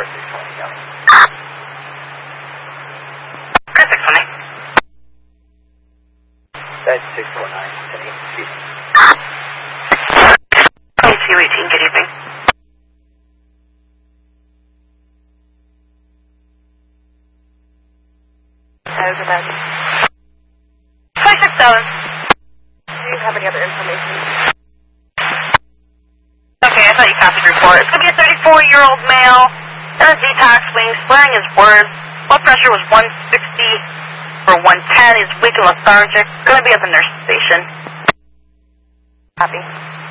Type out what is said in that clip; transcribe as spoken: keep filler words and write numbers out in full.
four six twenty, yeah. Chris six twenty. That's six four nine, ten eight, excuse me. twenty-two eighteen, good evening. Over that. twenty-six seven. Do you have any other information? Okay, I thought you copied the report. It's going to be a thirty-four-year-old male. In a detox wing, swearing his words. Blood pressure was one sixty or one ten. He's weak and lethargic. Going to be at the nurse station. Copy.